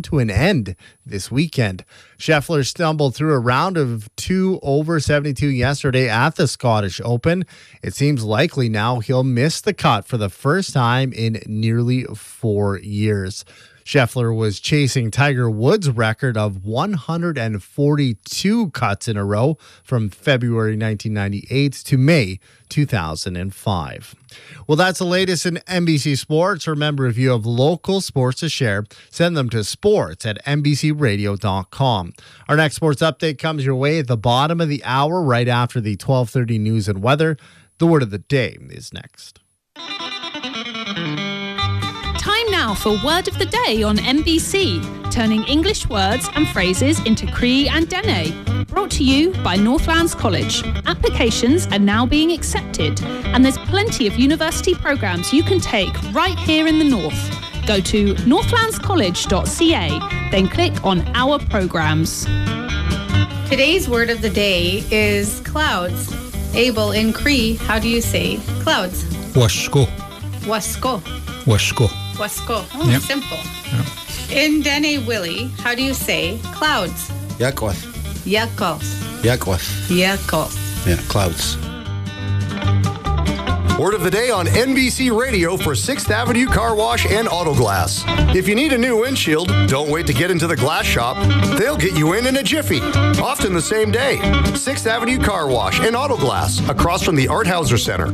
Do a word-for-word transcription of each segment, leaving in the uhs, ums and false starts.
come to an end this weekend. Scheffler stumbled through a round of two over seventy-two yesterday at the Scottish Open. It seems likely now he'll miss the cut for the first time in nearly four years. Scheffler was chasing Tiger Woods' record of one hundred forty-two cuts in a row from February nineteen ninety-eight to May two thousand five. Well, that's the latest in N B C Sports. Remember, if you have local sports to share, send them to sports at n b c radio dot com. Our next sports update comes your way at the bottom of the hour, right after the twelve thirty news and weather. The word of the day is next. Time now for Word of the Day on N B C, turning English words and phrases into Cree and Dene. Brought to you by Northlands College. Applications are now being accepted, and there's plenty of university programs you can take right here in the North. Go to northlands college dot c a, then click on Our Programs. Today's word of the day is clouds. Abel, in Cree, how do you say clouds? Wasko. Wasko. Wasko. Wasko. Oh, Yep. simple. Yep. In Dene Willie, how do you say clouds? Yakwas. Yakos. Yakwas. Yakos. Yeah, clouds. Word of the day on N B C Radio for sixth Avenue Car Wash and Auto Glass. If you need a new windshield, don't wait to get into the glass shop. They'll get you in in a jiffy, often the same day. sixth Avenue Car Wash and Auto Glass, across from the Art Hauser Center.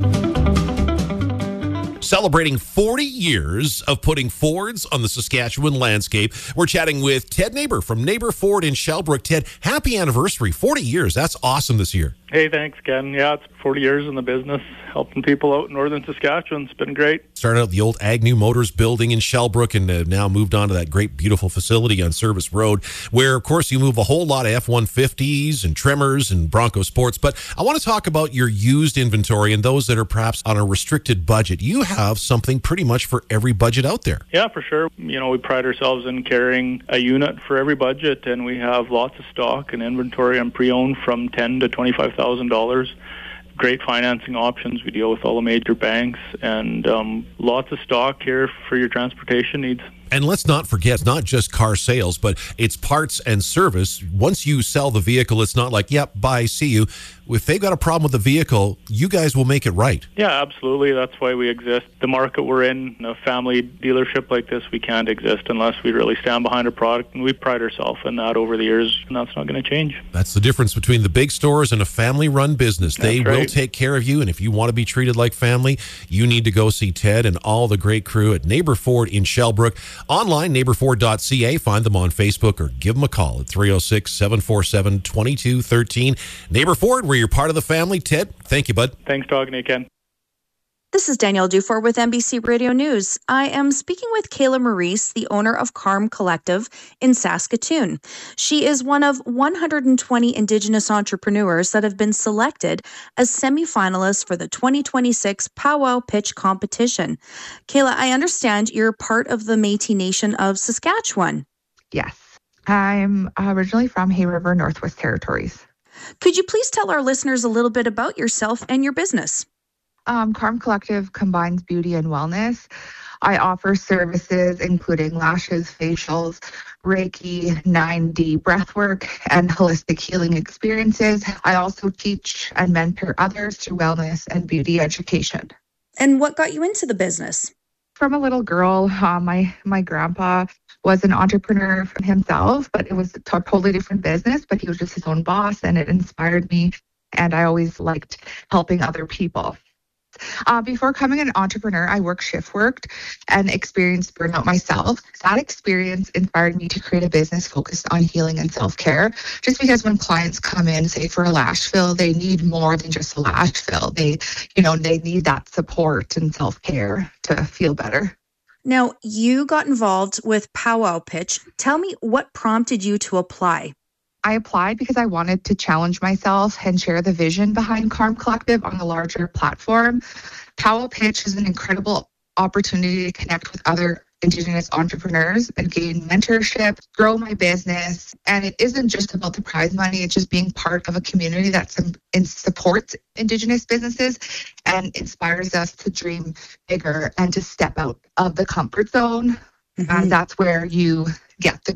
Celebrating forty years of putting Fords on the Saskatchewan landscape. We're chatting with Ted Neighbor from Neighbor Ford in Shellbrook. Ted, happy anniversary. forty years. That's awesome this year. Hey, thanks, Ken. Yeah, it's forty years in the business, helping people out in northern Saskatchewan. It's been great. Started out the old Agnew Motors building in Shellbrook and uh, now moved on to that great, beautiful facility on Service Road, where, of course, you move a whole lot of F one fifties and Tremors and Bronco Sports. But I want to talk about your used inventory and those that are perhaps on a restricted budget. You have something pretty much for every budget out there. Yeah, for sure. You know, we pride ourselves in carrying a unit for every budget, and we have lots of stock and inventory and pre-owned from ten thousand to twenty-five thousand dollars. Great financing options. We deal with all the major banks, and um, lots of stock here for your transportation needs. And let's not forget, it's not just car sales, but it's parts and service. Once you sell the vehicle, it's not like, yep, bye, see you. If they've got a problem with the vehicle, you guys will make it right. Yeah, absolutely. That's why we exist. The market we're in, a family dealership like this, we can't exist unless we really stand behind a product, and we pride ourselves in that over the years, and that's not going to change. That's the difference between the big stores and a family-run business. They That's right. will take care of you, and if you want to be treated like family, you need to go see Ted and all the great crew at Neighbor Ford in Shellbrook. Online, neighbor ford dot c a. Find them on Facebook or give them a call at three oh six, seven four seven, two two one three. Neighbor Ford, where you're part of the family. Ted, thank you, bud. Thanks, talking to you, Ken. This is Danielle Dufour with N B C Radio News. I am speaking with Kayla Maurice, the owner of Carm Collective in Saskatoon. She is one of one hundred twenty Indigenous entrepreneurs that have been selected as semifinalists for the twenty twenty-six Powwow Pitch competition. Kayla, I understand you're part of the Métis Nation of Saskatchewan. Yes. I'm originally from Hay River, Northwest Territories. Could you please tell our listeners a little bit about yourself and your business? Um, Carm Collective combines beauty and wellness. I offer services including lashes, facials, Reiki, nine D breathwork, and holistic healing experiences. I also teach and mentor others through wellness and beauty education. And what got you into the business? From a little girl, uh, my my grandpa was an entrepreneur himself, but it was a totally different business, but he was just his own boss, and it inspired me, and I always liked helping other people. Uh, before becoming an entrepreneur, I worked shift worked and experienced burnout myself. That experience inspired me to create a business focused on healing and self-care. Just because when clients come in, say for a lash fill, they need more than just a lash fill. They, you know, they need that support and self-care to feel better. Now, you got involved with Powwow Pitch. Tell me what prompted you to apply. I applied because I wanted to challenge myself and share the vision behind Carm Collective on a larger platform. Powwow Pitch is an incredible opportunity to connect with other Indigenous entrepreneurs and gain mentorship, grow my business. And it isn't just about the prize money, it's just being part of a community that supports Indigenous businesses and inspires us to dream bigger and to step out of the comfort zone. Mm-hmm. And that's where you get the